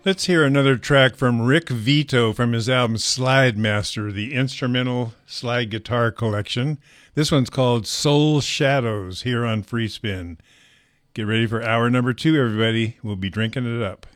Let's hear another track from Rick Vito from his album Slide Master, the instrumental slide guitar collection. This one's called Soul Shadows here on Free Spin. Get ready for hour number 2, everybody. We'll be drinking it up.